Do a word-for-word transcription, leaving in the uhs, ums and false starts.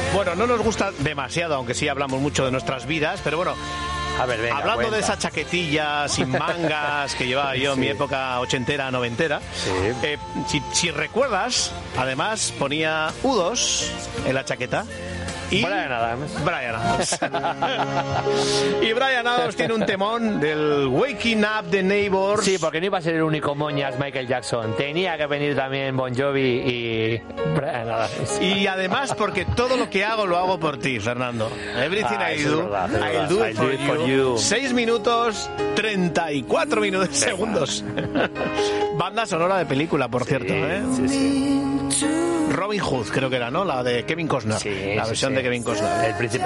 Bueno, no nos gusta demasiado, aunque sí hablamos mucho de nuestras vidas, pero bueno, a ver, venga, hablando cuenta. de esa chaquetilla sin mangas que llevaba yo en Sí. mi época ochentera, noventera, Sí. eh, si, si recuerdas, además ponía U dos en la chaqueta. Y Bryan Adams. Bryan Adams. Y Bryan Adams tiene un temón del Waking Up the Neighbors. Sí, porque no iba a ser el único moñas Michael Jackson. Tenía que venir también Bon Jovi y Bryan Adams. Y además porque todo lo que hago lo hago por ti, Fernando. Everything Ah, I eso es do, verdad, es I'll verdad. do it, I'll for, do it you. for you. Seis minutos, treinta y cuatro minutos, segundos. Banda sonora de película, por cierto, ¿eh? Sí, sí. Robin Hood, creo que era, ¿no? La de Kevin Costner. Sí, la sí, versión sí. de Kevin Costner. El príncipe